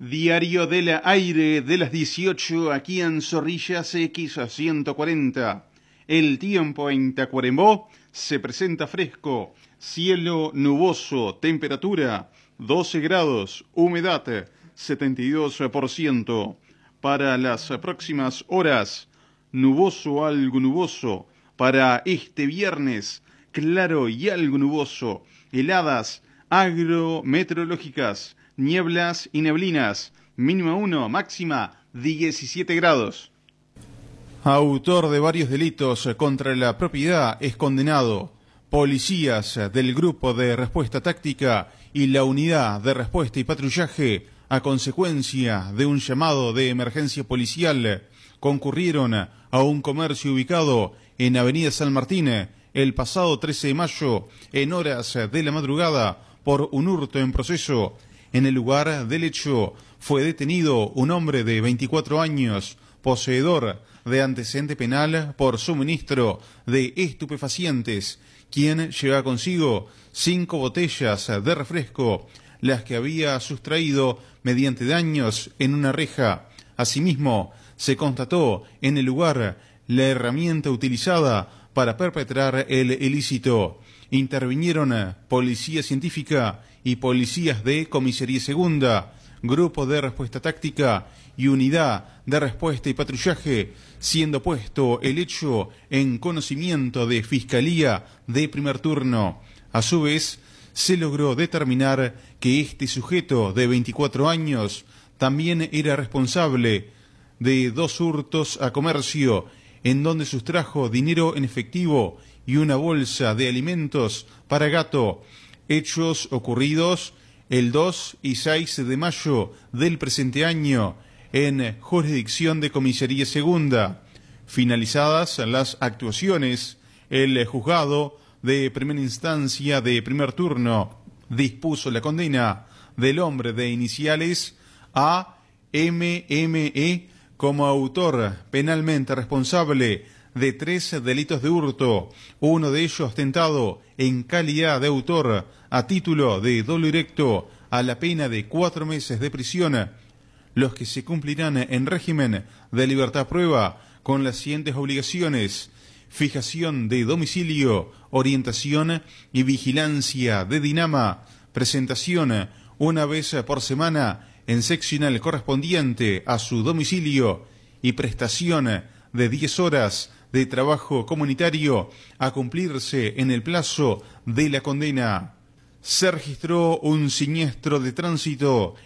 Diario del aire de las 18 aquí en Zorrillas X140. El tiempo en Tacuarembó se presenta fresco, cielo nuboso, temperatura 12 grados, humedad 72%. Para las próximas horas, nuboso, algo nuboso. Para este viernes, claro y algo nuboso. Heladas agrometeorológicas, nieblas y neblinas, mínima 1, máxima 17 grados. Autor de varios delitos contra la propiedad es condenado. Policías del Grupo de Respuesta Táctica y la Unidad de Respuesta y Patrullaje, a consecuencia de un llamado de emergencia policial, concurrieron a un comercio ubicado en Avenida San Martín el pasado 13 de mayo, en horas de la madrugada, por un hurto en proceso. En el lugar del hecho fue detenido un hombre de 24 años, poseedor de antecedente penal por suministro de estupefacientes, quien lleva consigo 5 botellas de refresco, las que había sustraído mediante daños en una reja. Asimismo, se constató en el lugar la herramienta utilizada para perpetrar el ilícito. Intervinieron policía científica y policías de Comisaría Segunda, Grupo de Respuesta Táctica y Unidad de Respuesta y Patrullaje, siendo puesto el hecho en conocimiento de Fiscalía de primer turno. A su vez, se logró determinar que este sujeto de 24 años también era responsable de 2 hurtos a comercio, en donde sustrajo dinero en efectivo y una bolsa de alimentos para gato, hechos ocurridos el 2 y 6 de mayo del presente año en jurisdicción de Comisaría Segunda. Finalizadas las actuaciones, el juzgado de primera instancia de primer turno dispuso la condena del hombre de iniciales AMME como autor penalmente responsable de 3 delitos de hurto, uno de ellos tentado en calidad de autor a título de dolo directo a la pena de 4 meses de prisión, los que se cumplirán en régimen de libertad prueba con las siguientes obligaciones: fijación de domicilio, orientación y vigilancia de dinama, presentación una vez por semana en seccional correspondiente a su domicilio y prestación de 10 horas de trabajo comunitario a cumplirse en el plazo de la condena. Se registró un siniestro de tránsito